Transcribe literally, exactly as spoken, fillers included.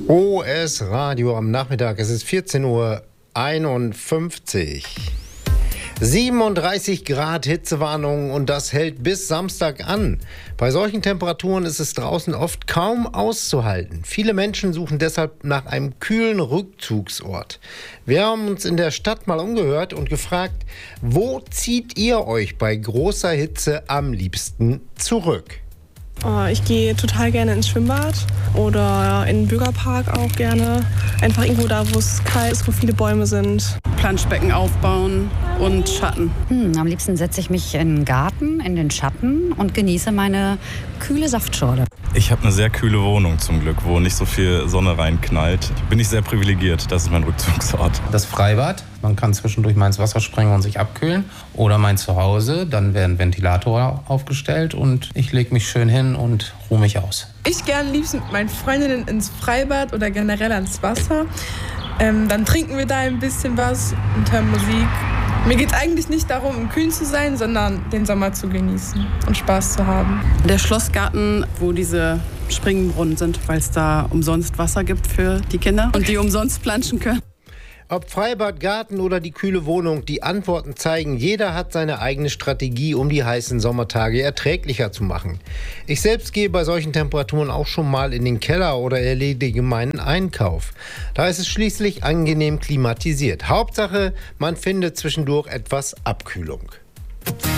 O S Radio am Nachmittag. Es ist vierzehn Uhr einundfünfzig. siebenunddreißig Grad Hitzewarnung und das hält bis Samstag an. Bei solchen Temperaturen ist es draußen oft kaum auszuhalten. Viele Menschen suchen deshalb nach einem kühlen Rückzugsort. Wir haben uns in der Stadt mal umgehört und gefragt, wo zieht ihr euch bei großer Hitze am liebsten zurück? Oh, ich gehe total gerne ins Schwimmbad oder in den Bürgerpark auch gerne. Einfach irgendwo da, wo es kalt ist, wo viele Bäume sind. Planschbecken aufbauen und Schatten. Hm, am liebsten setze ich mich in den Garten, in den Schatten und genieße meine kühle Saftschorle. Ich habe eine sehr kühle Wohnung zum Glück, wo nicht so viel Sonne reinknallt. Bin ich sehr privilegiert, das ist mein Rückzugsort. Das Freibad, man kann zwischendurch mal ins Wasser springen und sich abkühlen. Oder mein Zuhause, dann wird ein Ventilator aufgestellt und ich lege mich schön hin und ruhe mich aus. Ich gehe am liebsten mit meinen Freundinnen ins Freibad oder generell ans Wasser. Ähm, dann trinken wir da ein bisschen was und hören Musik. Mir geht es eigentlich nicht darum, im Kühlen zu sein, sondern den Sommer zu genießen und Spaß zu haben. Der Schlossgarten, wo diese Springbrunnen sind, weil es da umsonst Wasser gibt für die Kinder und die umsonst planschen können. Ob Freibad, Garten oder die kühle Wohnung, die Antworten zeigen, jeder hat seine eigene Strategie, um die heißen Sommertage erträglicher zu machen. Ich selbst gehe bei solchen Temperaturen auch schon mal in den Keller oder erledige meinen Einkauf. Da ist es schließlich angenehm klimatisiert. Hauptsache, man findet zwischendurch etwas Abkühlung.